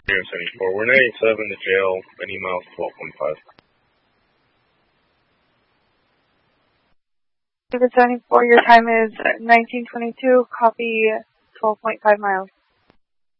74. We're 97 to jail, many miles 12.5. David 74, your time is 19:22, copy 12.5 miles.